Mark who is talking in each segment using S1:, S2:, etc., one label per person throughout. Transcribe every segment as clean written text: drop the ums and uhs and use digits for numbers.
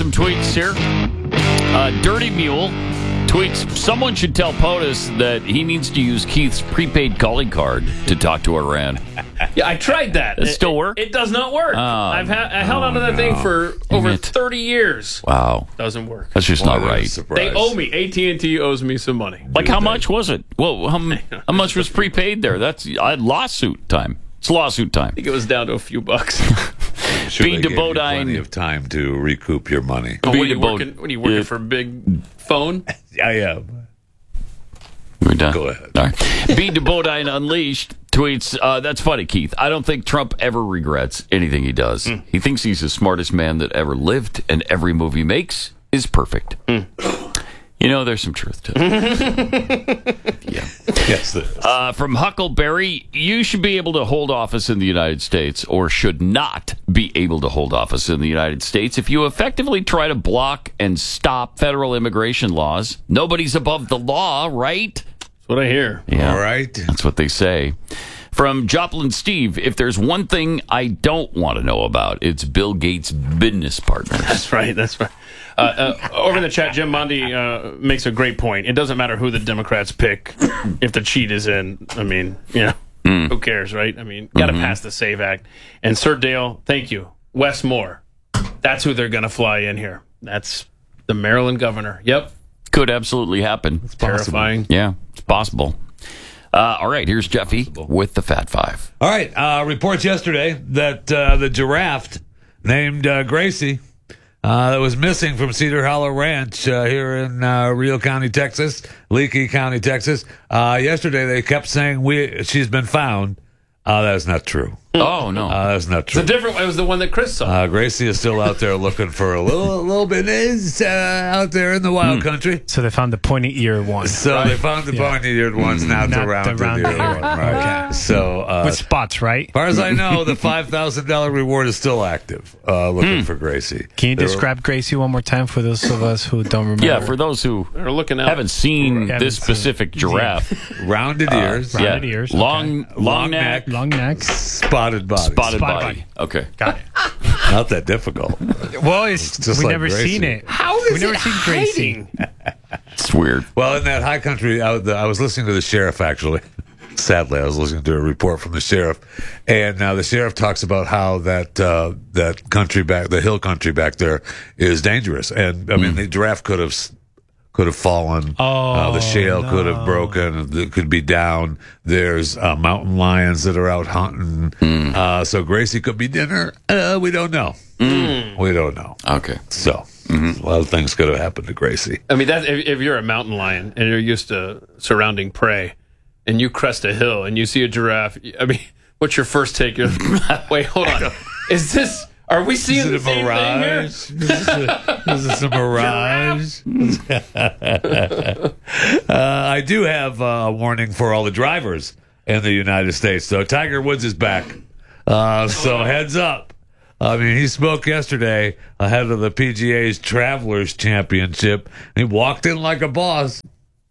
S1: some tweets here. Dirty Mule tweets, someone should tell POTUS that he needs to use Keith's prepaid calling card to talk to Iran.
S2: Yeah, I tried that.
S1: Does it still work?
S2: It does not work. I held onto that thing for over 30 years.
S1: Wow.
S2: Doesn't work.
S1: That's just not right.
S2: They owe me. AT&T owes me some money.
S1: Like, how much was it? Well, how much was prepaid there? That's lawsuit time. It's lawsuit time.
S2: I think it was down to a few bucks.
S3: Sure,
S1: Bean
S3: they gave you
S1: DeBodine.
S3: plenty of time to recoup your money.
S2: What are you
S1: DeBode-
S2: working for a big phone?
S3: I am.
S1: We're done.
S3: Go ahead.
S1: All right. B. DeBodine Unleashed tweets, that's funny, Keith. I don't think Trump ever regrets anything he does. He thinks he's the smartest man that ever lived, and every move he makes is perfect. You know, there's some truth to it. Yeah.
S3: Yes, there is.
S1: From Huckleberry, you should be able to hold office in the United States, or should not be able to hold office in the United States, if you effectively try to block and stop federal immigration laws. Nobody's above the law, right?
S2: That's what I hear.
S1: Yeah.
S3: All right.
S1: That's what they say. From Joplin Steve, if there's one thing I don't want to know about, it's Bill Gates' business partners.
S2: That's right. Over in the chat, Jim Mondi makes a great point. It doesn't matter who the Democrats pick if the cheat is in. I mean, who cares, right? I mean, got to pass the SAVE Act. And Sir Dale, thank you. Wes Moore. That's who they're going to fly in here. That's the Maryland governor. Yep.
S1: Could absolutely happen. It's
S2: terrifying.
S1: Yeah, it's possible. All right, here's Jeffy with the Fat Five.
S3: All right. Reports yesterday that the giraffe named Gracie that was missing from Cedar Hollow Ranch here in Rio County, Texas, Leakey County, Texas. Yesterday they kept saying she's been found. That's not true.
S1: Oh, no.
S3: That's not true.
S2: It's a different. It was the one that Chris saw.
S3: Gracie is still out there looking for a little bit out there in the wild country.
S4: So they found the pointy ear one.
S3: So they found the pointy-eared ones, not the rounded ear one. Right.
S4: Okay.
S3: So
S4: With spots, right?
S3: as far as I know, the $5,000 reward is still active, looking for Gracie.
S4: Can you describe Gracie one more time for those of us who don't remember?
S1: Yeah, for those who
S2: They're looking out.
S1: haven't seen
S4: Haven't
S1: this
S4: seen
S1: specific giraffe.
S3: Rounded ears,
S4: Rounded ears,
S1: long neck,
S4: long neck.
S3: spotted body.
S1: spotted
S4: Spotted
S1: body. Okay.
S4: Got it.
S3: Not that difficult.
S4: Well,
S3: just
S4: we've
S3: like
S4: never
S3: Gracie.
S4: seen it.
S2: How is
S4: We've never
S2: it
S4: seen Gracie.
S1: It's weird.
S3: Well, in that high country, I was listening to the sheriff, actually. Sadly, I was listening to a report from the sheriff, and the sheriff talks about how that country back, the hill country back there, is dangerous. And I mean, the giraffe could have fallen.
S4: Oh,
S3: the shale could have broken. It could be down. There's mountain lions that are out hunting. So Gracie could be dinner. We don't know. We don't know.
S1: Okay.
S3: So a lot of things could have happened to Gracie.
S2: I mean, that if you're a mountain lion and you're used to surrounding prey, and you crest a hill and you see a giraffe, I mean, what's your first take? Wait, hold on. Is this? Are we seeing the same thing here?
S3: Is this a mirage? I do have a warning for all the drivers in the United States, though. Tiger Woods is back. So heads up. I mean, he spoke yesterday ahead of the PGA's Travelers Championship. He walked in like a boss.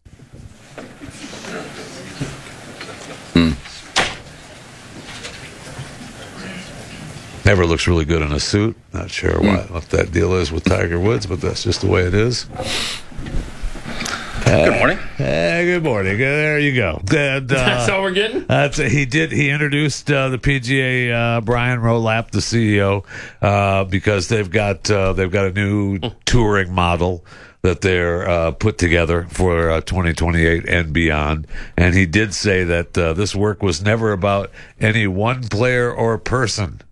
S3: Never looks really good in a suit. Not sure what that deal is with Tiger Woods, but that's just the way it is.
S2: Good morning.
S3: Good morning. There you go. And,
S2: That's all we're getting?
S3: He introduced the PGA, Brian Rolap, the CEO, because they've got a new touring model that they're put together for 2028 and beyond. And he did say that this work was never about any one player or person.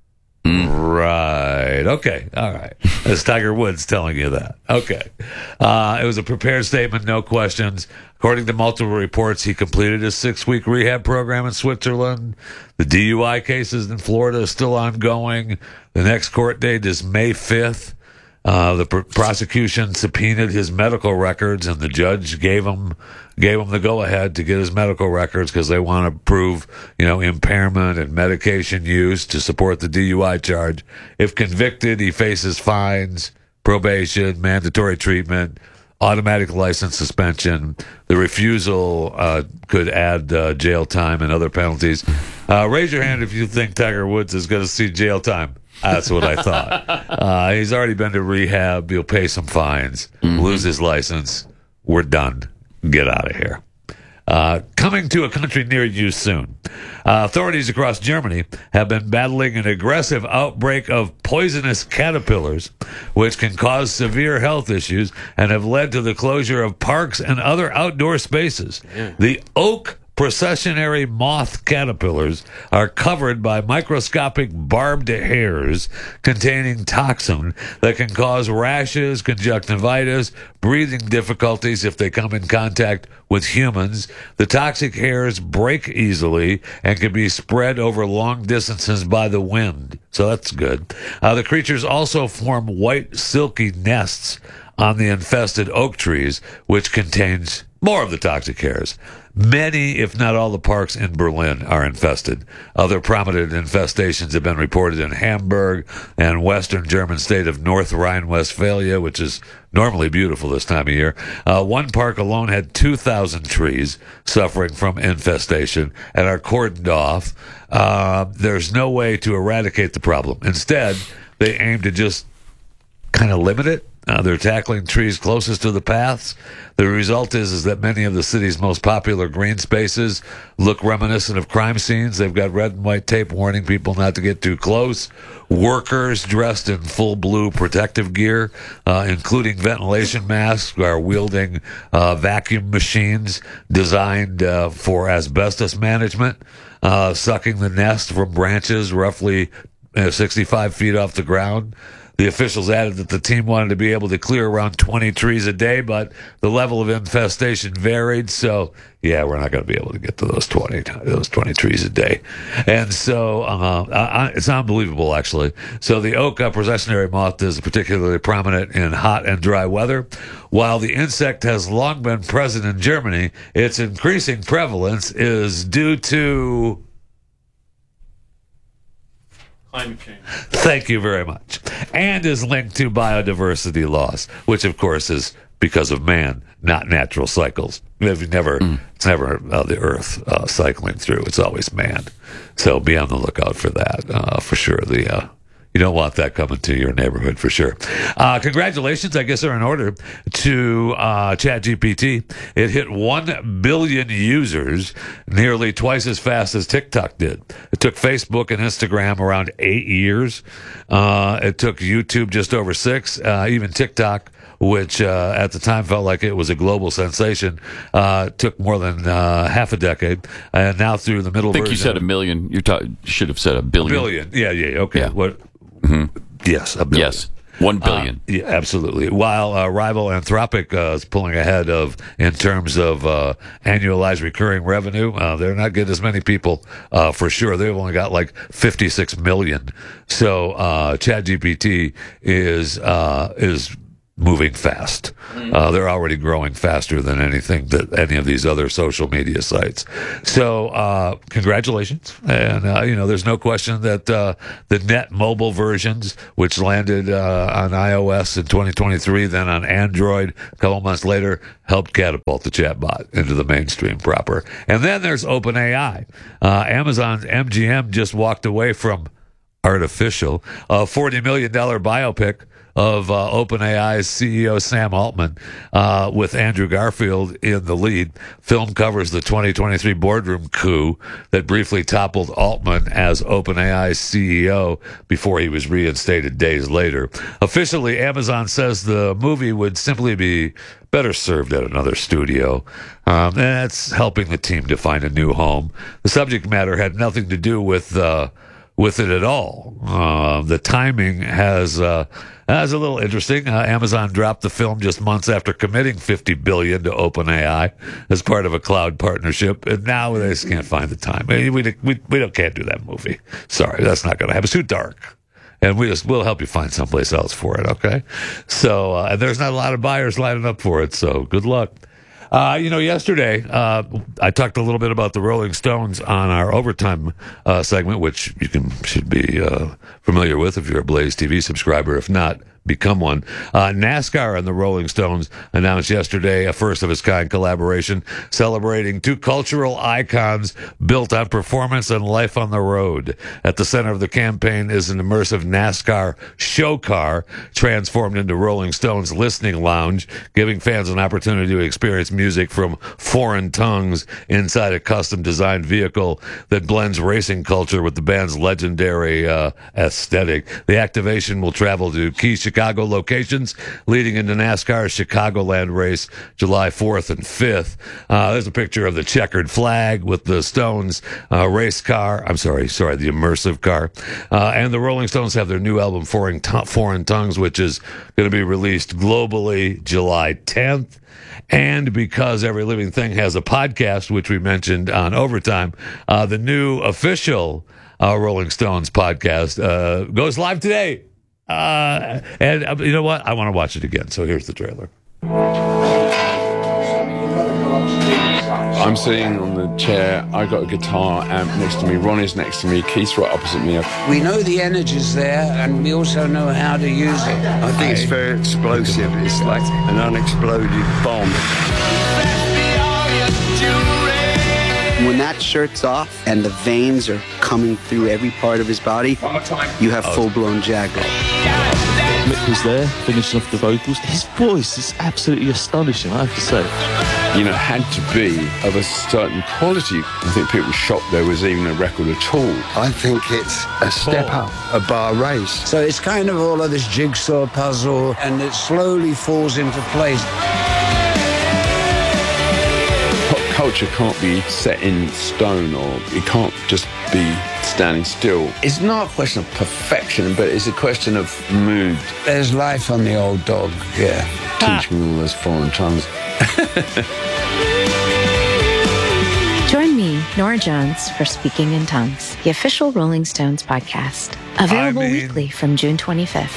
S3: Right. Okay. All right. That's Tiger Woods telling you that. Okay. It was a prepared statement, no questions. According to multiple reports, he completed his 6-week rehab program in Switzerland. The DUI cases in Florida is still ongoing. The next court date is May 5th. The prosecution subpoenaed his medical records, and the judge gave him the go-ahead to get his medical records because they want to prove, impairment and medication use to support the DUI charge. If convicted, he faces fines, probation, mandatory treatment, automatic license suspension. The refusal could add jail time and other penalties. Raise your hand if you think Tiger Woods is going to see jail time. That's what I thought. He's already been to rehab. He'll pay some fines, lose his license. We're done. Get out of here. Coming to a country near you soon. Authorities across Germany have been battling an aggressive outbreak of poisonous caterpillars, which can cause severe health issues and have led to the closure of parks and other outdoor spaces. The oak processionary moth caterpillars are covered by microscopic barbed hairs containing toxin that can cause rashes, conjunctivitis, breathing difficulties if they come in contact with humans. The toxic hairs break easily and can be spread over long distances by the wind, so that's good. The creatures also form white silky nests on the infested oak trees, which contains more of the toxic hairs. Many, if not all, the parks in Berlin are infested. Other prominent infestations have been reported in Hamburg and western German state of North Rhine-Westphalia, which is normally beautiful this time of year. One park alone had 2,000 trees suffering from infestation and are cordoned off. There's no way to eradicate the problem. Instead, they aim to just kind of limit it. They're tackling trees closest to the paths. The result is that many of the city's most popular green spaces look reminiscent of crime scenes. They've got red and white tape warning people not to get too close. Workers dressed in full blue protective gear, including ventilation masks, are wielding vacuum machines designed for asbestos management, sucking the nest from branches roughly 65 feet off the ground. The officials added that the team wanted to be able to clear around 20 trees a day, but the level of infestation varied. So, yeah, we're not going to be able to get to those 20 trees a day. And so it's unbelievable, actually. So the oak processionary moth is particularly prominent in hot and dry weather. While the insect has long been present in Germany, its increasing prevalence is due to
S2: climate change.
S3: Thank you very much. And is linked to biodiversity loss, which of course is because of man, not natural cycles. It's never the earth cycling through. It's always man. So be on the lookout for that, for sure. You don't want that coming to your neighborhood for sure. Congratulations, I guess, are in order to ChatGPT. It hit 1 billion users, nearly twice as fast as TikTok did. It took Facebook and Instagram around 8 years. It took YouTube just over 6. Even TikTok, which at the time felt like it was a global sensation, took more than half a decade. And now through the middle
S1: I think
S3: version,
S1: you said a million. You should have said a billion.
S3: billion. Yeah. Okay.
S1: Yeah.
S3: What? Yes, a billion.
S1: Yes, 1 billion.
S3: Yeah, absolutely. While rival Anthropic is pulling ahead in terms of annualized recurring revenue, they're not getting as many people for sure. They've only got like 56 million. So ChatGPT is moving fast. They're already growing faster than any of these other social media sites. So, congratulations. And, there's no question that the net mobile versions, which landed on iOS in 2023, then on Android a couple months later, helped catapult the chatbot into the mainstream proper. And then there's OpenAI. Amazon's MGM just walked away from Artificial, a $40 million biopic of OpenAI's CEO Sam Altman, with Andrew Garfield in the lead. Film covers the 2023 boardroom coup that briefly toppled Altman as OpenAI's CEO before he was reinstated days later. Officially, Amazon says the movie would simply be better served at another studio. And that's helping the team to find a new home. The subject matter had nothing to do with it at all. The timing has a little interesting. Amazon dropped the film just months after committing $50 billion to OpenAI as part of a cloud partnership, and now they just can't find the time. We can't do that movie. Sorry, that's not going to happen. It's too dark. And we'll help you find someplace else for it, okay? So, and there's not a lot of buyers lining up for it, so good luck. Yesterday, I talked a little bit about the Rolling Stones on our overtime segment, which you should be familiar with if you're a Blaze TV subscriber. If not, become one. NASCAR and the Rolling Stones announced yesterday a first-of-its-kind collaboration celebrating two cultural icons built on performance and life on the road. At the center of the campaign is an immersive NASCAR show car transformed into Rolling Stones listening lounge, giving fans an opportunity to experience music from foreign tongues inside a custom-designed vehicle that blends racing culture with the band's legendary aesthetic. The activation will travel to key Chicago locations, leading into NASCAR's Chicagoland race July 4th and 5th. There's a picture of the checkered flag with the Stones race car. I'm sorry, the immersive car. And the Rolling Stones have their new album, Foreign Tongues, which is going to be released globally July 10th. And because Every Living Thing has a podcast, which we mentioned on Overtime, the new official Rolling Stones podcast goes live today. And you know what? I want to watch it again. So here's the trailer.
S5: I'm sitting on the chair. I got a guitar amp next to me. Ronnie's next to me. Keith's right opposite me.
S6: We know the energy's there, and we also know how to use it.
S7: I think it's very explosive. It's like an unexploded bomb.
S8: When that shirt's off and the veins are coming through every part of his body, you have full-blown Jagger.
S9: Mick was there, finishing off the vocals. His voice is absolutely astonishing, I have to say.
S5: You know, it had to be of a certain quality. I think people were shocked there was even a record at all.
S7: I think it's a step up, a bar race.
S6: So it's kind of all of this jigsaw puzzle, and it slowly falls into place.
S5: Pop culture can't be set in stone, or it can't just be standing still. It's not a question of perfection, but it's a question of mood.
S6: There's life on the old dog, yeah.
S5: Teach me all those foreign tongues.
S10: Join me, Nora Jones, for Speaking in Tongues, the official Rolling Stones podcast. Available weekly from June 25th.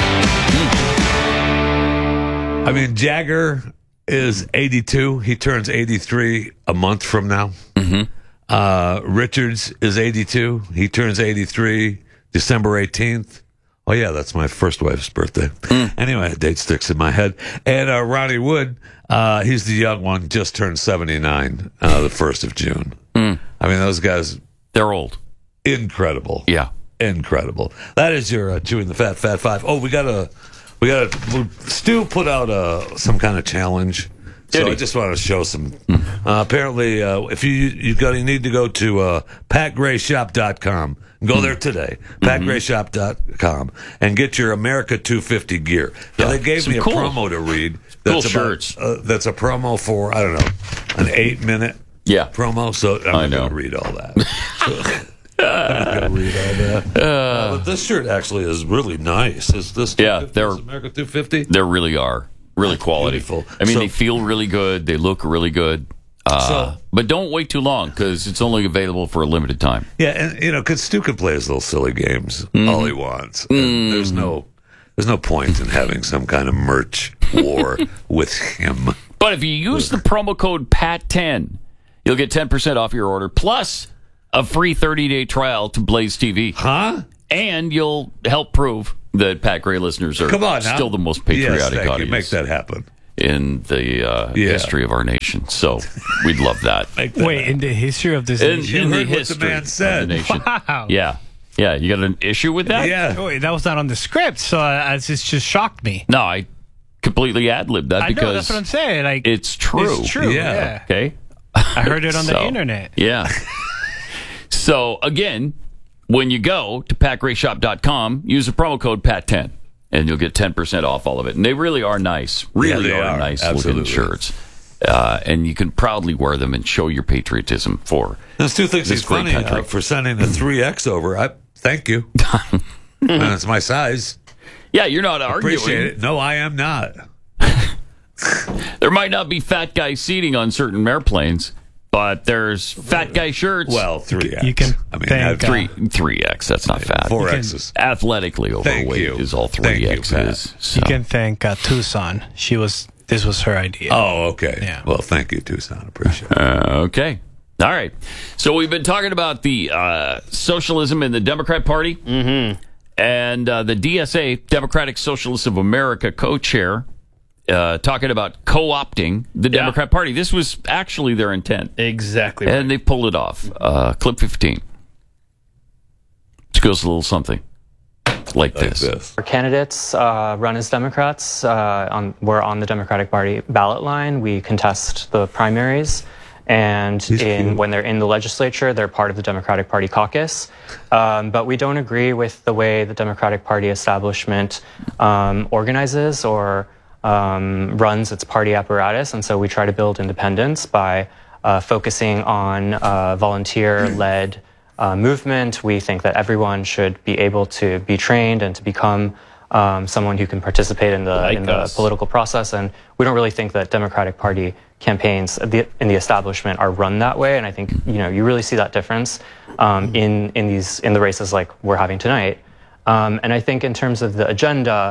S3: I mean, Jagger is 82. He turns 83 a month from now. Mm-hmm. Richards is 82. He turns 83 December 18th. Oh, yeah, that's my first wife's birthday. Anyway, that date sticks in my head. And Ronnie Wood, he's the young one, just turned 79 the 1st of June. I mean, those guys,
S1: they're old.
S3: Incredible.
S1: Yeah.
S3: Incredible. That is your Chewing the Fat Five. Oh, we got to, Stu put out some kind of challenge. So I just want to show some. Apparently, if you need to go to PatGrayShop.com. Go there today, PatGrayShop.com, and get your America 250 gear. Now, they gave me a promo to read.
S1: Cool shirts.
S3: That's a promo for, I don't know, an 8-minute promo. So I'm not going to read all that. I'm not going to read all that. But this shirt actually is really nice. Is this?
S1: They're
S3: America 250.
S1: They really are. Really quality.
S3: Beautiful.
S1: I mean, they feel really good. They look really good. But don't wait too long, because it's only available for a limited time.
S3: Yeah, and because Stu can play his little silly games all he wants. And there's no point in having some kind of merch war with him.
S1: But if you use the promo code PAT10, you'll get 10% off your order, plus a free 30-day trial to Blaze TV.
S3: Huh?
S1: And you'll help prove that Pat Gray listeners are still the most patriotic audience.
S3: You make that happen.
S1: In the history of our nation. So we'd love that.
S4: Wait, in the history of this nation?
S3: You heard what the man said.
S1: Wow. Yeah. You got an issue with that?
S3: Yeah.
S4: Wait, that was not on the script, so it just shocked me.
S1: No, I completely ad-libbed that because
S4: that's what I'm saying. Like,
S1: it's true.
S4: It's true, yeah.
S1: Okay?
S4: I heard it on the internet.
S1: Yeah. So, again, when you go to PatGrayShop.com, use the promo code PAT10. And you'll get 10% off all of it. And they really are nice. Really are nice looking shirts. And you can proudly wear them and show your patriotism for
S3: Now, Stu thinks
S1: this
S3: he's
S1: great
S3: funny
S1: country.
S3: for sending the 3X over. Thank you. It's my size.
S1: Yeah, you're not arguing.
S3: Appreciate it. No, I am not.
S1: There might not be fat guy seating on certain airplanes, but there's fat guy shirts.
S3: Well, 3X.
S4: You can
S3: thank
S1: 3X. That's not fat.
S3: 4Xs.
S1: Athletically overweight is all 3Xs.
S4: You can thank Tucson. This was her idea.
S3: Oh, okay.
S4: Yeah.
S3: Well, thank you, Tucson. Appreciate it.
S1: Okay. All right. So we've been talking about the socialism in the Democrat Party. Mm-hmm. And the DSA, Democratic Socialists of America co-chair, talking about co-opting the Democrat Party. This was actually their intent.
S2: Exactly right.
S1: And they pulled it off. Clip 15. This goes a little something like this.
S11: Our candidates run as Democrats. We're on the Democratic Party ballot line. We contest the primaries. And when they're in the legislature, they're part of the Democratic Party caucus. But we don't agree with the way the Democratic Party establishment organizes or runs its party apparatus. And so we try to build independence by focusing on volunteer-led movement. We think that everyone should be able to be trained and to become someone who can participate in the political process. And we don't really think that Democratic Party campaigns in the establishment are run that way. And I think you really see that difference in the races like we're having tonight. And I think in terms of the agenda,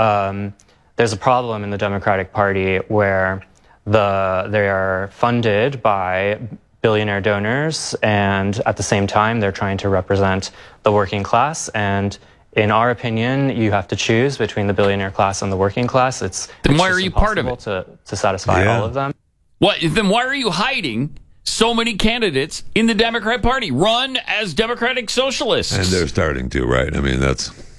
S11: there's a problem in the Democratic Party where they are funded by billionaire donors, and at the same time, they're trying to represent the working class. And in our opinion, you have to choose between the billionaire class and the working class.
S1: Then why are you part of it?
S11: To satisfy all of them.
S1: Then why are you hiding so many candidates in the Democrat Party run as Democratic Socialists?
S3: And they're starting to, right? I mean,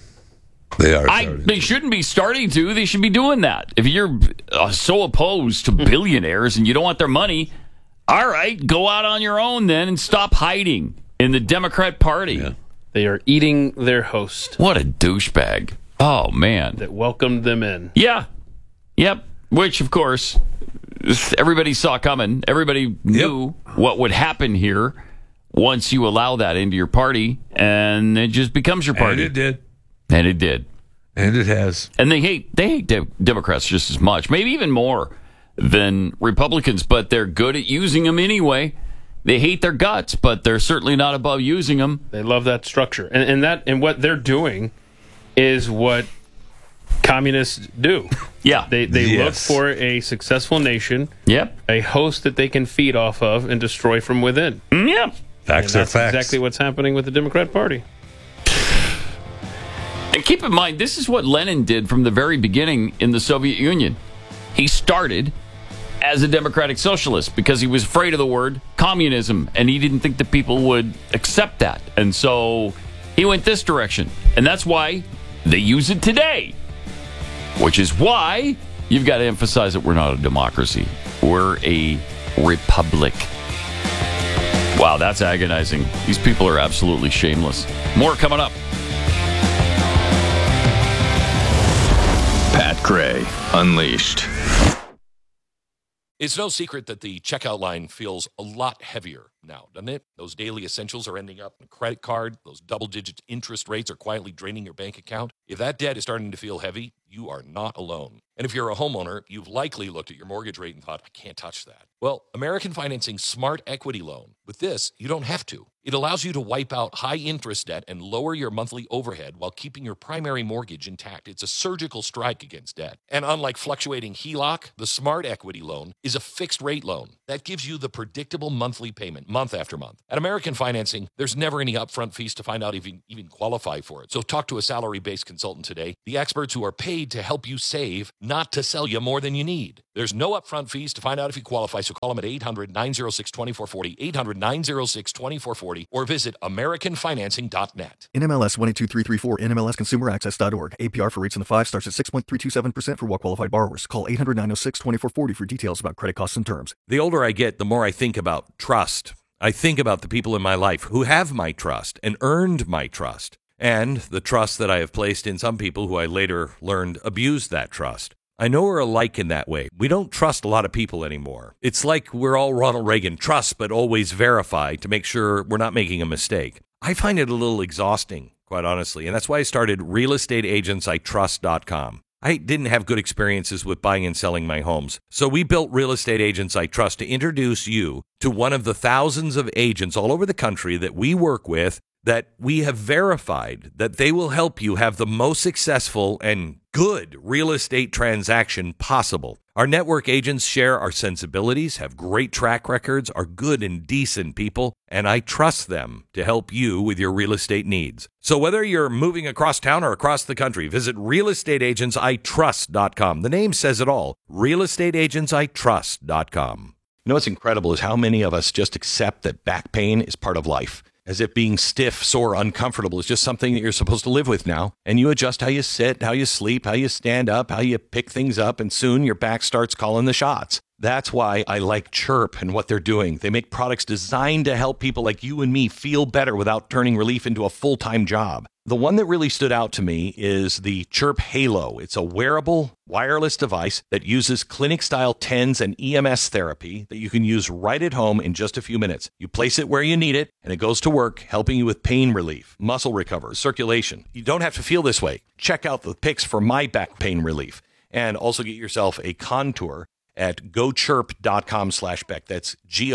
S3: they are.
S1: They shouldn't be starting to. They should be doing that. If you're so opposed to billionaires and you don't want their money, all right, go out on your own then and stop hiding in the Democrat Party.
S2: Yeah. They are eating their host.
S1: What a douchebag. Oh, man.
S2: That welcomed them in.
S1: Yeah. Yep. Which, of course, everybody saw coming. Everybody knew what would happen here once you allow that into your party, and it just becomes your party.
S3: And it did.
S1: And it did.
S3: And it has.
S1: And they hate Democrats just as much, maybe even more than Republicans, but they're good at using them anyway. They hate their guts, but they're certainly not above using them.
S2: They love that structure. And what they're doing is what communists do.
S1: Yeah.
S2: They look for a successful nation, a host that they can feed off of and destroy from within.
S1: Yeah.
S3: Facts are
S2: that's
S3: facts.
S2: Exactly what's happening with the Democrat Party.
S1: And keep in mind, this is what Lenin did from the very beginning in the Soviet Union. He started as a democratic socialist because he was afraid of the word communism, and he didn't think that people would accept that. And so he went this direction. And that's why they use it today, which is why you've got to emphasize that we're not a democracy. We're a republic. Wow, that's agonizing. These people are absolutely shameless. More coming up.
S12: Pat Gray Unleashed.
S13: It's no secret that the checkout line feels a lot heavier now, doesn't it? Those daily essentials are ending up in a credit card. Those double-digit interest rates are quietly draining your bank account. If that debt is starting to feel heavy, you are not alone. And if you're a homeowner, you've likely looked at your mortgage rate and thought, I can't touch that. Well, American Financing Smart Equity Loan. With this, you don't have to. It allows you to wipe out high-interest debt and lower your monthly overhead while keeping your primary mortgage intact. It's a surgical strike against debt. And unlike fluctuating HELOC, the Smart Equity Loan is a fixed-rate loan. That gives you the predictable monthly payment, month after month. At American Financing, there's never any upfront fees to find out if you even qualify for it. So talk to a salary-based consultant today, the experts who are paid to help you save, not to sell you more than you need. There's no upfront fees to find out if you qualify, so call them at 800-906-2440, 800-906-2440, or visit AmericanFinancing.net.
S14: NMLS 122334, NMLSConsumerAccess.org. APR for rates in the 5 starts at 6.327% for well-qualified borrowers. Call 800-906-2440 for details about credit costs and terms.
S15: The older I get, the more I think about trust. I think about the people in my life who have my trust and earned my trust, and the trust that I have placed in some people who I later learned abused that trust. I know we're alike in that way. We don't trust a lot of people anymore. It's like we're all Ronald Reagan, trust but always verify to make sure we're not making a mistake. I find it a little exhausting, quite honestly, and that's why I started realestateagentsitrust.com. I didn't have good experiences with buying and selling my homes, so we built Real Estate Agents I Trust to introduce you to one of the thousands of agents all over the country that we work with that we have verified that they will help you have the most successful and good real estate transaction possible. Our network agents share our sensibilities, have great track records, are good and decent people, and I trust them to help you with your real estate needs. So whether you're moving across town or across the country, visit realestateagentsitrust.com. The name says it all, realestateagentsitrust.com.
S13: You know what's incredible is how many of us just accept that back pain is part of life, as if being stiff, sore, uncomfortable is just something that you're supposed to live with now. And you adjust how you sit, how you sleep, how you stand up, how you pick things up, and soon your back starts calling the shots. That's why I like Chirp and what they're doing. They make products designed to help people like you and me feel better without turning relief into a full-time job. The one that really stood out to me is the Chirp Halo. It's a wearable, wireless device that uses clinic-style TENS and EMS therapy that you can use right at home in just a few minutes. You place it where you need it, and it goes to work, helping you with pain relief, muscle recovery, circulation. You don't have to feel this way. Check out the pics for my back pain relief, and also get yourself a Contour at gochirp.com/Beck. That's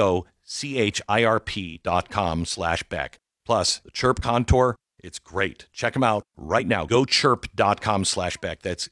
S13: GOCHIRP.com/Beck. Plus, the Chirp Contour, it's great. Check them out right now. GoChirp.com/Beck. That's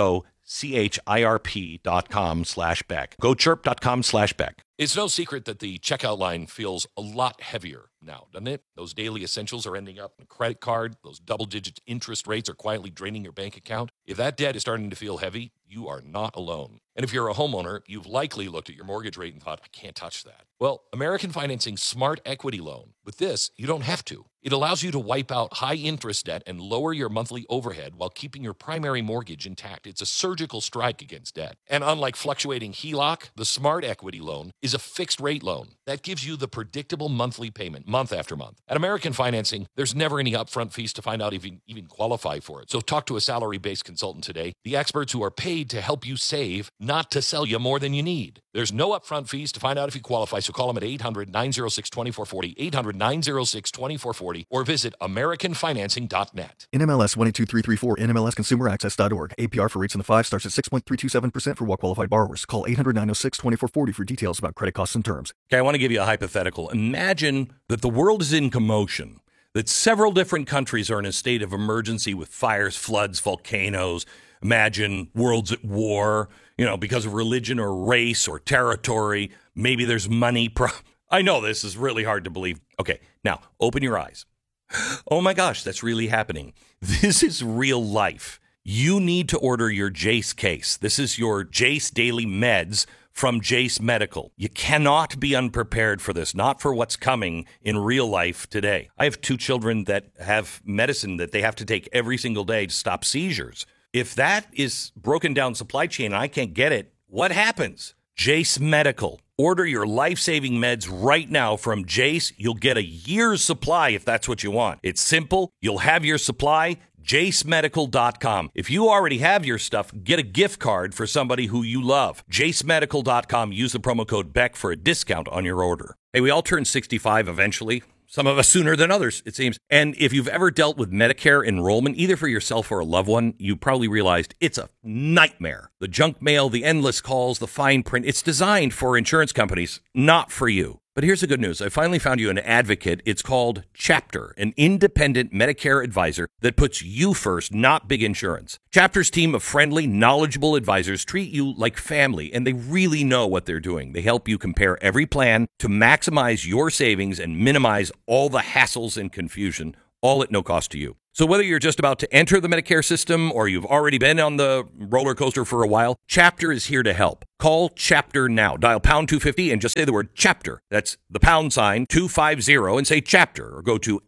S13: GOCHIRP.com/Beck. GoChirp.com/Beck.
S15: It's no secret that the checkout line feels a lot heavier now, doesn't it? Those daily essentials are ending up on a credit card. Those double-digit interest rates are quietly draining your bank account. If that debt is starting to feel heavy, you are not alone. And if you're a homeowner, you've likely looked at your mortgage rate and thought, I can't touch that. Well, American Financing Smart Equity Loan. With this, you don't have to. It allows you to wipe out high-interest debt and lower your monthly overhead while keeping your primary mortgage intact. It's a surgical strike against debt. And unlike fluctuating HELOC, the Smart Equity Loan is a fixed-rate loan that gives you the predictable monthly payment month after month. At American Financing, there's never any upfront fees to find out if you even qualify for it. So talk to a salary-based consultant today, the experts who are paid to help you save, not to sell you more than you need. There's no upfront fees to find out if you qualify, so call them at 800-906-2440, 800-906-2440, or visit AmericanFinancing.net.
S14: NMLS 122334, NMLSConsumerAccess.org. APR for rates in the 5 starts at 6.327% for well-qualified borrowers. Call 800-906-2440 for details about credit costs and terms.
S15: Okay, I want to give you a hypothetical. Imagine that the world is in commotion, that several different countries are in a state of emergency with fires, floods, volcanoes. Imagine worlds at war, because of religion or race or territory. Maybe there's money. I know this is really hard to believe. Okay, now open your eyes. Oh my gosh, that's really happening. This is real life. You need to order your Jace case. This is your Jace Daily Meds from Jace Medical. You cannot be unprepared for this, not for what's coming in real life today. I have 2 children that have medicine that they have to take every single day to stop seizures. If that is broken down supply chain and I can't get it, what happens? Jace Medical. Order your life-saving meds right now from Jace. You'll get a year's supply if that's what you want. It's simple. You'll have your supply. JaceMedical.com. If you already have your stuff, get a gift card for somebody who you love. JaceMedical.com. Use the promo code BECK for a discount on your order. Hey, we all turn 65 eventually. Some of us sooner than others, it seems. And if you've ever dealt with Medicare enrollment, either for yourself or a loved one, you probably realized it's a nightmare. The junk mail, the endless calls, the fine print, it's designed for insurance companies, not for you. But here's the good news. I finally found you an advocate. It's called Chapter, an independent Medicare advisor that puts you first, not big insurance. Chapter's team of friendly, knowledgeable advisors treat you like family, and they really know what they're doing. They help you compare every plan to maximize your savings and minimize all the hassles and confusion, all at no cost to you. So whether you're just about to enter the Medicare system or you've already been on the roller coaster for a while, Chapter is here to help. Call Chapter now. Dial pound 250 and just say the word Chapter. That's the pound sign 250 and say Chapter, or go to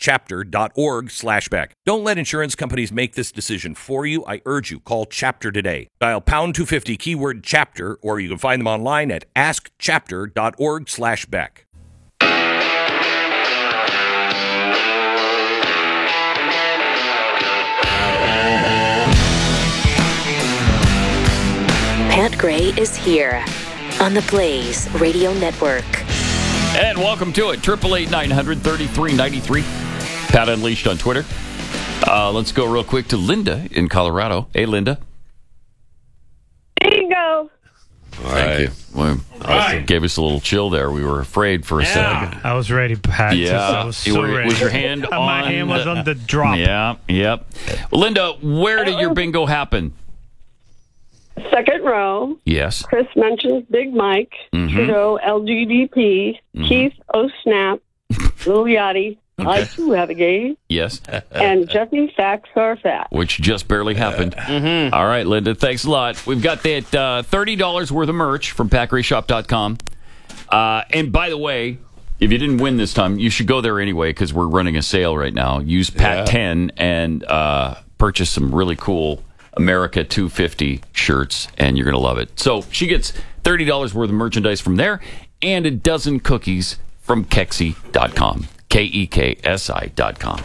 S15: askchapter.org/Beck. Don't let insurance companies make this decision for you. I urge you, call Chapter today. Dial pound 250 keyword Chapter, or you can find them online at askchapter.org/Beck.
S10: Pat Gray is here on the Blaze Radio Network.
S1: And welcome to it. 888-900-3393. Pat Unleashed on Twitter. Let's go real quick to Linda in Colorado. Hey, Linda.
S16: There you go.
S1: Thank you. Well,
S2: right.
S1: Gave us a little chill there. We were afraid for a second.
S4: I was ready, Pat.
S1: Yeah.
S4: I was so ready.
S1: Was your hand on
S4: My hand was on the drop.
S1: Yeah, yep. Well, Linda, where did your bingo happen?
S16: Second row.
S1: Yes.
S16: Chris mentions Big Mike, Trudeau, LGDP, Keith, Oh Snap, Lil Yachty.
S1: Okay.
S16: I too have a game.
S1: Yes.
S16: And Jeffy Facts are fat.
S1: Which just barely happened. All right, Linda, thanks a lot. We've got that $30 worth of merch from PackRaceShop.com. And by the way, if you didn't win this time, you should go there anyway because we're running a sale right now. Use PAT10 and purchase some really cool America 250 shirts, and you're going to love it. So she gets $30 worth of merchandise from there and a dozen cookies from Keksi.com. KEKSI.com.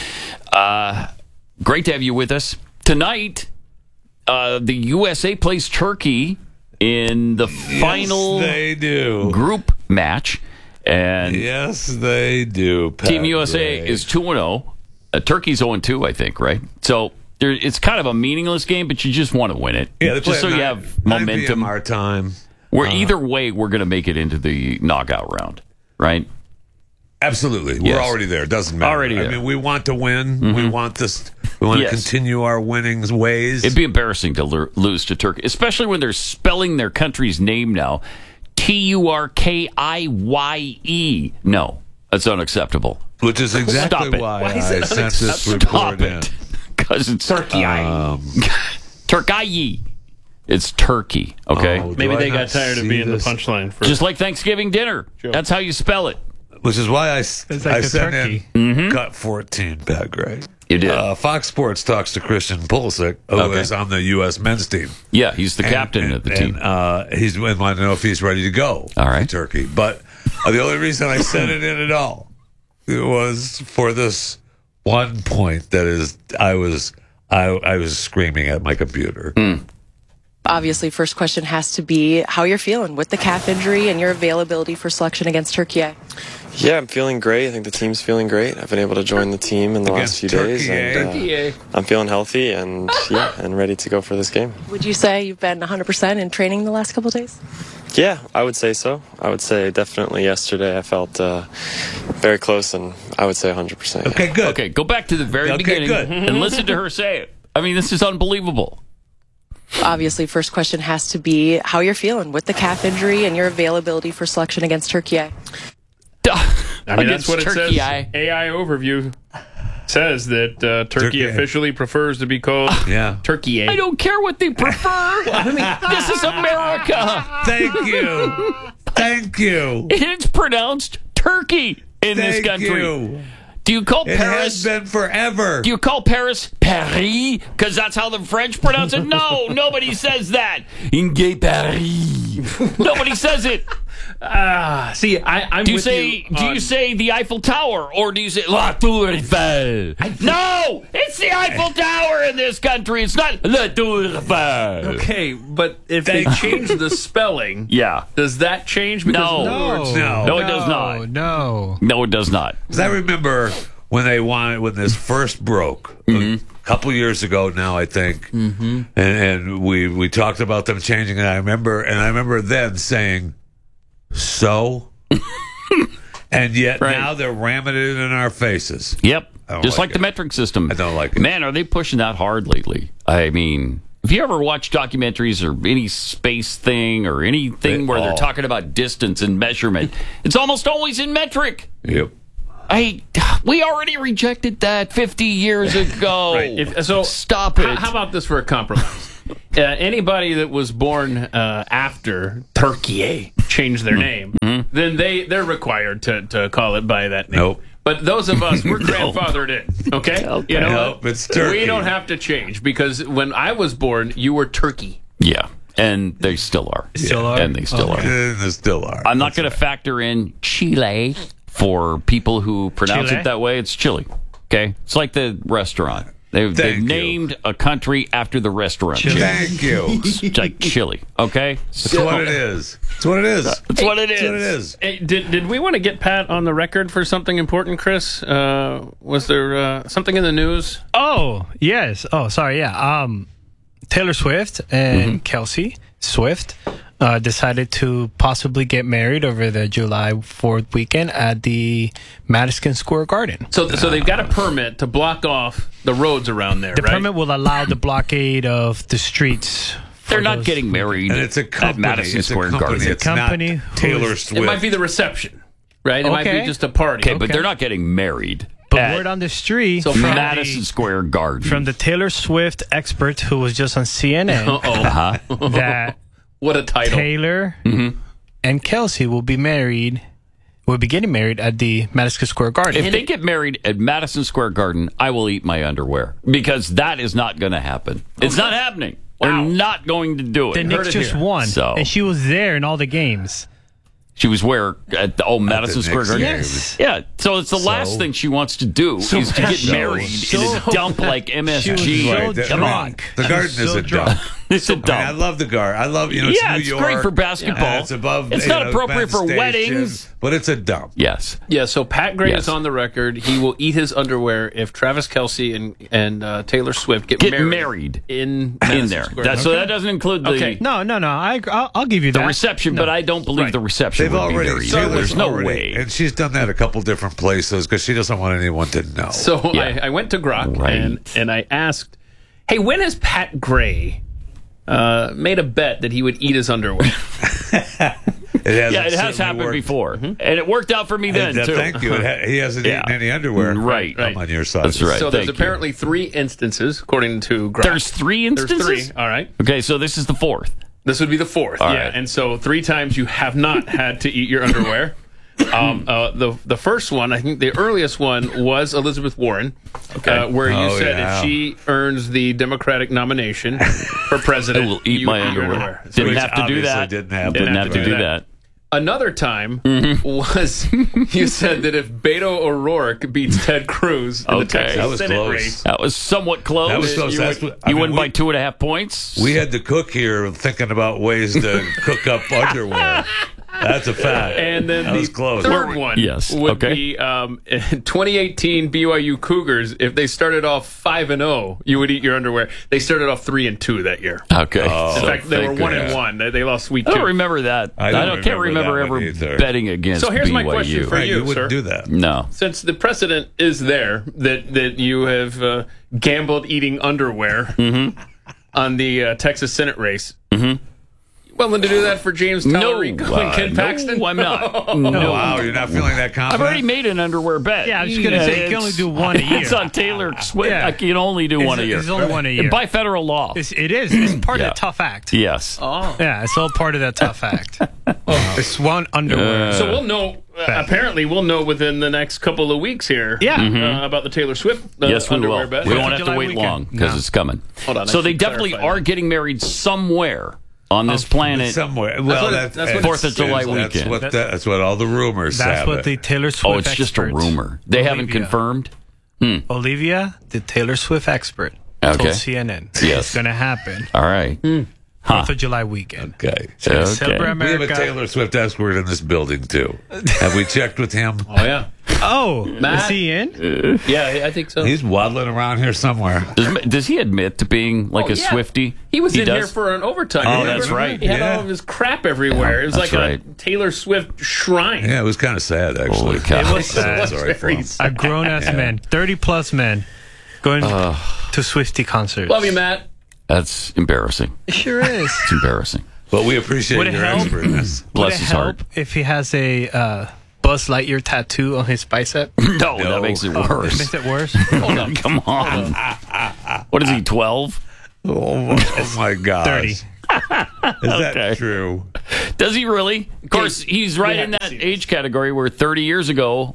S1: Great to have you with us. Tonight, the USA plays Turkey in the final group match. And
S3: yes, they do.
S1: Team USA is 2-0. Turkey's 0-2, I think, right? So it's kind of a meaningless game, but you just want to win it.
S3: Yeah, they play
S1: just so you have momentum.
S3: our time.
S1: Either way, we're going to make it into the knockout round, right?
S3: Absolutely. We're already there. It doesn't matter.
S1: Already there.
S3: I mean, we want to win. We want this. We want to continue our winning ways.
S1: It'd be embarrassing to lose to Turkey, especially when they're spelling their country's name now. Turkiye. No, that's unacceptable.
S3: Which is exactly why I sent this report in.
S1: Because it's Turkey. Turkey. It's Turkey, okay?
S2: Maybe they got tired of being the punchline.
S1: Just like Thanksgiving dinner.
S2: Sure.
S1: That's how you spell it.
S3: Which is why I sent in Cut 14 back, right?
S1: You did.
S3: Fox Sports talks to Christian Pulisic, who is on the U.S. men's team.
S1: Yeah, he's the captain of the team.
S3: He's wanting to know if he's ready to go to Turkey. But the only reason I sent it in at all was for this one point that is I was screaming at my computer.
S17: Obviously, first question has to be how you're feeling with the calf injury and your availability for selection against Turkey.
S18: Yeah, I'm feeling great. I think the team's feeling great. I've been able to join the team in the last few days, and I'm feeling healthy and ready to go for this game.
S17: Would you say you've been 100% in training the last couple of days?
S18: Yeah, I would say so. I would say definitely yesterday I felt very close, and I would say 100%. Yeah.
S3: Okay, good.
S1: Okay, go back to the very beginning and listen to her say it. I mean, this is unbelievable.
S17: Obviously, first question has to be how you're feeling with the calf injury and your availability for selection against Turkey.
S2: I mean, that's what it says. AI overview says that Turkey officially prefers to be called Turkey.
S1: I don't care what they prefer. I mean, this is America.
S3: Thank you. Thank you.
S1: It's pronounced Turkey in this country.
S3: You.
S1: Do you call
S3: It
S1: Paris?
S3: has been forever.
S1: Do you call Paris Paris? Because that's how the French pronounce it? No, nobody says that. In gay Paris. Nobody says it.
S2: See, I'm
S1: do you
S2: with
S1: say
S2: you
S1: do you say the Eiffel Tower or do you say La Tour Eiffel? No, it's the Eiffel Tower in this country. It's not La Tour Eiffel.
S2: Okay, but if they change the spelling, does that change? Because
S1: No, it does not. No, it does not.
S3: Because I remember when this first broke a couple years ago now, I think, and we talked about them changing it. I remember then saying, so, and yet now they're ramming it in our faces.
S1: Yep, just like the metric system.
S3: I don't like it.
S1: Man, are they pushing that hard lately? I mean, if you ever watch documentaries or any space thing or anything where they're talking about distance and measurement, it's almost always in metric.
S3: Yep.
S1: We already rejected that 50 years ago.
S2: Right. So
S1: stop it.
S2: How about this for a compromise? Anybody that was born after Turkey changed their name, then they're required to call it by that name.
S3: Nope.
S2: But those of us, we're grandfathered in. Okay? You know,
S3: nope, it's Turkey.
S2: We don't have to change because when I was born, you were Turkey.
S1: Yeah. And they still are. And they still are.
S3: And they still are.
S1: I'm not going to factor in Chile for people who pronounce it that way. It's Chile. Okay? It's like the restaurant. They've named a country after the restaurant.
S3: Chile. Thank you.
S1: It's like Chile. Okay?
S3: That's what it is. That's what it is.
S1: That's what it is.
S3: That's what it is.
S2: Hey, did we want to get Pat on the record for something important, Chris? Was there something in the news?
S4: Oh, yes. Oh, sorry. Yeah. Taylor Swift and Kelsey Swift decided to possibly get married over the July 4th weekend at the Madison Square Garden.
S2: So they've got a permit to block off the roads around there,
S4: The
S2: right?
S4: permit will allow the blockade of the streets.
S1: They're not getting married
S3: And it's a company.
S1: at Madison
S3: It's a
S1: Square
S3: company.
S1: Garden.
S3: It's
S4: company
S3: not Taylor
S4: who's-
S3: Swift.
S2: It might be the reception, right? It might be just a party.
S1: Okay, but they're not getting married.
S4: But
S1: at
S4: word on the street
S2: So
S4: from
S1: Madison Square Garden.
S4: from the Taylor Swift expert who was just on CNN that
S2: what a title.
S4: Taylor and Kelsey will be getting married at the Madison Square Garden.
S1: If they get married at Madison Square Garden, I will eat my underwear because that is not going to happen. It's not happening. They're not going to do it.
S4: the Knicks just won,
S1: So
S4: and she was there in all the games.
S1: she was where at the Madison Square
S3: Knicks
S1: Garden.
S4: Yes.
S1: Yeah. So it's the last thing she wants to do is to get
S3: so-
S1: married in a dump like MSG.
S4: She was so
S1: Come on.
S4: drunk.
S3: The Garden
S4: So
S3: is a
S4: drunk.
S3: dump.
S1: It's a
S3: I mean,
S1: dump.
S3: I love the Garden. I love, it's
S1: Yeah,
S3: New
S1: it's
S3: York.
S1: great for basketball.
S3: It's above.
S1: It's not appropriate
S3: Penn
S1: for
S3: Station,
S1: weddings.
S3: but it's a dump.
S1: Yes.
S2: Yeah, so Pat Gray
S1: Yes.
S2: is on the record. He will eat his underwear if Travis Kelsey and Taylor Swift get married
S1: in
S2: Madison
S1: there.
S2: Square.
S1: So that doesn't include the
S2: Okay.
S4: No. I'll give you
S1: the
S4: that.
S1: reception, but I don't believe the reception
S3: They've
S1: would be
S3: already.
S1: there either.
S3: Taylor's
S1: There's no
S3: already-
S1: way.
S3: And she's done that a couple different places because she doesn't want anyone to know.
S2: So
S1: Yeah.
S2: I went to Grok
S1: Right.
S2: and I asked, hey, when has Pat Gray made a bet that he would eat his underwear?
S1: It has happened before, and it worked out for me then too.
S3: Thank you. He hasn't eaten any underwear.
S1: Right.
S3: I'm on your side.
S1: That's right.
S2: So there's
S1: Thank you.
S2: apparently 3 instances, according to Grok.
S1: There's 3 instances.
S2: There's 3. All right.
S1: Okay, so this is the 4th.
S2: This would be the 4th.
S1: All
S2: yeah.
S1: right.
S2: And so 3 times you have not had to eat your underwear. The first one, I think the earliest one was Elizabeth Warren, where you said if she earns the Democratic nomination for president,
S1: I will eat
S2: you
S1: my
S2: your
S1: underwear.
S2: So
S1: Didn't
S2: it's
S1: have to do
S3: obviously
S1: that.
S3: didn't have
S1: Didn't have to do that.
S2: Another time was you said that if Beto O'Rourke beats Ted Cruz in the Texas
S3: That was
S2: Senate
S3: close.
S2: race,
S1: That was somewhat close.
S3: That was close.
S1: You win by 2.5 points.
S3: We had to cook here thinking about ways to cook up underwear. That's a fact.
S2: and then
S3: that
S2: the
S3: was close.
S2: third one
S1: Yes,
S2: would
S1: okay.
S2: be 2018 BYU Cougars. If they started off 5-0, you would eat your underwear. They started off 3-2 that year.
S1: Okay.
S2: In fact, they were 1-1. They lost week 2.
S1: I don't remember that.
S3: I
S1: can't remember
S3: that
S1: ever
S3: one either.
S1: betting against
S2: So here's
S1: BYU.
S2: my question for
S3: Right,
S2: you,
S3: you wouldn't
S2: sir.
S3: do that.
S1: No.
S2: Since the precedent is there that you have gambled eating underwear on the Texas Senate race, willing to do that for James Tallarico and Ken Paxton?
S1: No, I'm not.
S3: No, wow, you're not feeling that confident?
S1: I've already made an underwear bet.
S4: Yeah, I was just gonna say you can only do one a year.
S1: It's on Taylor Swift.
S4: Yeah.
S1: I can only do one a year.
S4: It's only one a year.
S1: By federal law.
S4: It is. It's part
S1: Yeah.
S4: of the tough act.
S1: Yes.
S2: Oh.
S4: Yeah, it's all part of that tough act. It's one underwear.
S2: So we'll know. Apparently, we'll know within the next couple of weeks here.
S4: Yeah.
S2: About the Taylor Swift
S1: Yes, we
S2: underwear
S1: will.
S2: bet.
S1: We won't have to
S4: July
S1: wait
S4: weekend.
S1: long because
S4: No.
S1: it's coming.
S2: Hold on, I
S1: So they
S2: should
S1: definitely
S2: clarify
S1: are
S2: that.
S1: getting married somewhere on this planet.
S3: Somewhere. Well,
S2: that's what
S3: and
S1: 4th of July
S3: that's
S1: weekend.
S3: That's what all the rumors
S4: That's
S3: have
S4: what
S3: it.
S4: the Taylor Swift
S1: Oh, it's just a
S4: experts-
S1: rumor. They haven't
S4: Olivia.
S1: confirmed.
S4: Olivia, the Taylor Swift expert,
S1: Okay.
S4: told CNN
S1: Yes.
S4: it's going to happen
S1: All right.
S4: 4th of July weekend.
S3: Okay.
S1: Okay.
S4: Celebrate
S3: We have
S4: America.
S3: a Taylor Swift expert in this building, too. Have we checked with him?
S2: Oh, yeah.
S4: Oh,
S2: Matt?
S4: is he in?
S2: Yeah, I think so.
S3: He's waddling around here somewhere.
S1: Does he admit to being like
S2: Oh,
S1: a
S2: yeah.
S1: Swiftie?
S2: He was in
S1: does?
S2: here for an overtime.
S1: Oh,
S2: remember?
S1: that's right.
S2: He had
S3: Yeah.
S2: all of his crap everywhere. It was
S1: that's
S2: like
S1: right.
S2: a Taylor Swift shrine.
S3: Yeah, it was kind of sad, actually.
S1: Holy cow.
S4: It was sad.
S3: Sorry for him.
S4: A grown-ass man, 30-plus men, going to Swiftie concerts.
S2: Love you, Matt.
S1: That's embarrassing.
S4: It sure is.
S1: It's embarrassing.
S3: But we appreciate
S4: Would it
S3: your
S4: help?
S3: expertness.
S4: Would
S1: Bless
S4: it
S1: his
S4: help
S1: heart.
S4: if he has a Buzz Lightyear tattoo on his bicep?
S1: No, that makes it
S4: It
S1: worse.
S4: makes it worse?
S1: Hold on, come on. What is he, 12?
S3: Oh my God.
S4: 30.
S3: Is that true?
S1: Does he really? Of course, he's right in that age category where 30 years ago,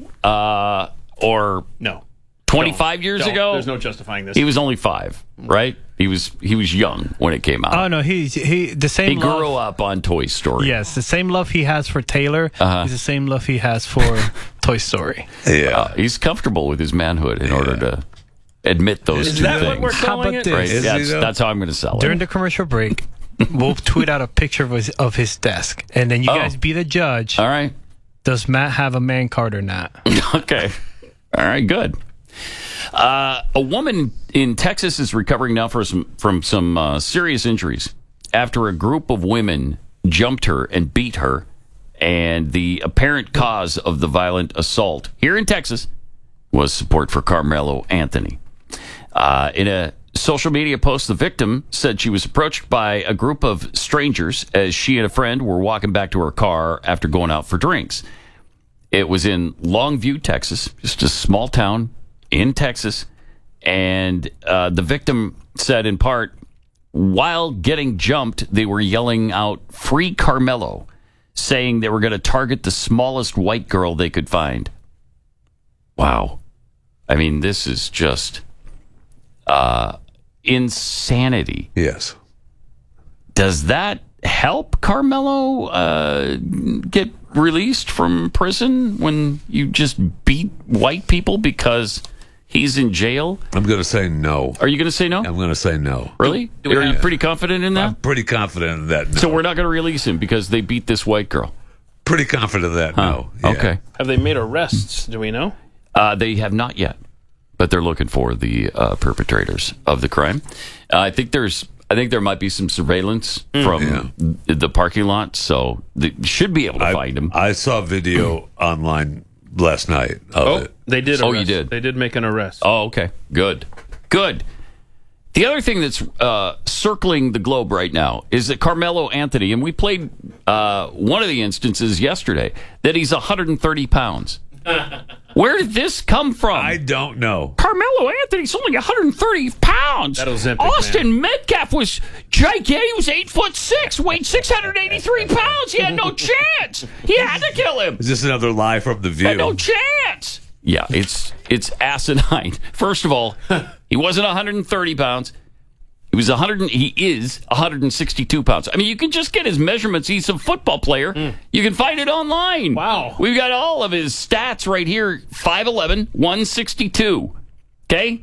S1: or
S2: No.
S1: 25 years
S2: Don't.
S1: ago,
S2: There's no justifying this.
S1: he was only 5, right? He was young when it came out.
S4: Oh, no, he the same
S1: He
S4: love.
S1: grew up on Toy Story.
S4: Yes, the same love he has for Taylor is the same love he has for Toy Story.
S3: Yeah.
S1: He's comfortable with his manhood in order to admit those
S2: Is
S1: two
S2: that
S1: things.
S2: what we're
S4: How
S2: calling
S4: about
S2: it?
S4: this?
S1: Right?
S3: Is he, though?
S1: That's how I'm going to sell
S4: During
S1: it.
S4: the commercial break, we'll tweet out a picture of his desk, and then you
S1: Oh.
S4: guys be the judge.
S1: All right.
S4: Does Matt have a man card or not?
S1: Okay. All right, good. A woman in Texas is recovering now from some serious injuries after a group of women jumped her and beat her. And the apparent cause of the violent assault here in Texas was support for Carmelo Anthony. In a social media post, the victim said she was approached by a group of strangers as she and a friend were walking back to her car after going out for drinks. It was in Longview, Texas, just a small town in Texas. And the victim said, in part, while getting jumped, they were yelling out, "Free Carmelo," saying they were going to target the smallest white girl they could find. Wow. I mean, this is just insanity.
S3: Yes.
S1: Does that help Carmelo get released from prison when you just beat white people because he's in jail?
S3: I'm going to say no.
S1: Are you going to say no?
S3: I'm going to say no.
S1: Really? Are you pretty confident in that?
S3: I'm pretty confident in that, no.
S1: So we're not going to release him because they beat this white girl?
S3: Pretty confident in that, no. Yeah.
S1: Okay.
S2: Have they made arrests? Do we know?
S1: They have not yet, but they're looking for the perpetrators of the crime. I think there might be some surveillance from the parking lot, so they should be able to find him.
S3: I saw video online last night of it.
S2: They did.
S1: Oh, you did?
S2: They did make an arrest.
S1: Oh, okay. Good. The other thing that's circling the globe right now is that Carmelo Anthony, and we played one of the instances yesterday, that he's 130 pounds. Where did this come from?
S3: I don't know.
S1: Carmelo Anthony's only 130 pounds.
S2: That Ozempic,
S1: Austin Metcalf was gigantic. He was 8'6", weighed 683 pounds. He had no chance. He had to kill him.
S3: Is this another lie from The View?
S1: Had no chance. Yeah, it's asinine. First of all, he wasn't 130 pounds. He is 162 pounds. I mean, you can just get his measurements. He's a football player. You can find it online.
S2: Wow.
S1: We've got all of his stats right here. 5'11", 162. Okay?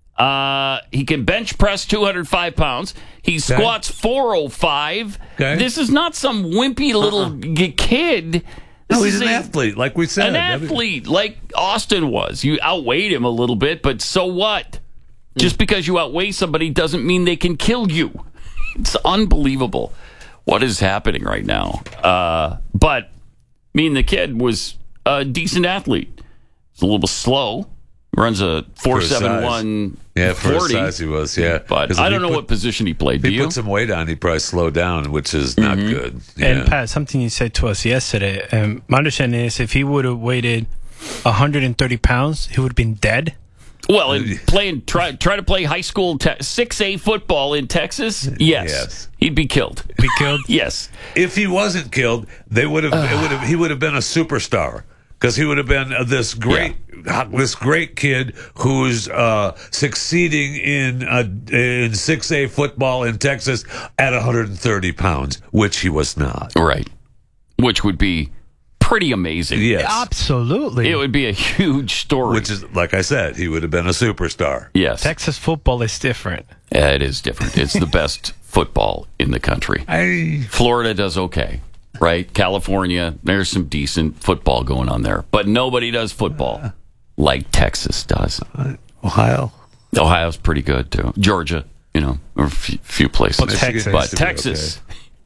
S1: He can bench press 205 pounds. He squats 405.
S3: Okay.
S1: This is not some wimpy little kid.
S3: No, he's an athlete, like we said.
S1: An athlete, like Austin was. You outweighed him a little bit, but so what? Just because you outweigh somebody doesn't mean they can kill you. It's unbelievable what is happening right now. But, the kid was a decent athlete. He's a little slow. Runs a 4.71
S3: Yeah, for
S1: 40.
S3: his size he was, yeah.
S1: But I don't know what position he played.
S3: If he put some weight on, he'd probably slow down, which is not good. Yeah.
S4: And Pat, something you said to us yesterday, my understanding is if he would have weighted 130 pounds, he would have been dead.
S1: Well, and try to play high school 6A football in Texas. Yes, he'd be killed.
S4: Be killed.
S1: Yes.
S3: If he wasn't killed, he would have been a superstar because he would have been this great kid who's succeeding in 6A football in Texas at 130 pounds, which he was not.
S1: Right. Which would be pretty amazing.
S3: Yes.
S4: Absolutely.
S1: It would be a huge story.
S3: Which is, like I said, he would have been a superstar.
S1: Yes.
S4: Texas football is different.
S1: It is different. It's the best football in the country. Florida does okay, right? California, there's some decent football going on there. But nobody does football like Texas does. Ohio's pretty good, too. Georgia, or a few places.
S4: But
S1: Texas,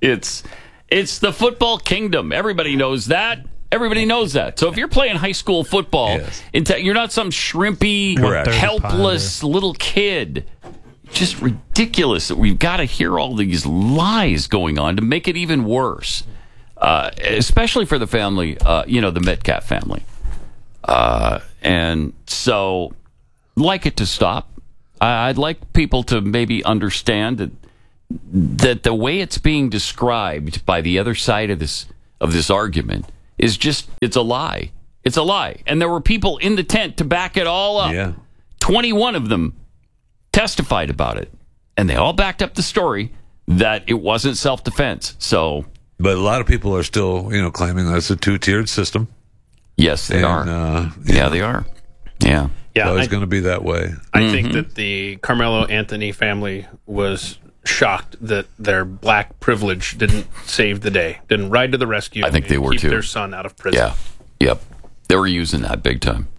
S1: it's the football kingdom. Everybody knows that. So if you're playing high school football, you're not some shrimpy, helpless little kid. Just ridiculous that we've got to hear all these lies going on to make it even worse. Especially for the family, the Metcalf family. And so, like it to stop. I'd like people to maybe understand that the way it's being described by the other side of this argument is just, it's a lie. It's a lie. And there were people in the tent to back it all up.
S3: Yeah.
S1: 21 of them testified about it. And they all backed up the story that it wasn't self-defense.
S3: But a lot of people are still, claiming that it's a two-tiered system.
S1: Yes, they are. They are. Yeah.
S3: So it's going to be that way.
S2: I think that the Carmelo Anthony family was shocked that their black privilege didn't save the day, didn't ride to the rescue.
S1: I think they were
S2: keep
S1: too.
S2: Their son out of prison.
S1: Yeah. Yep. They were using that big time.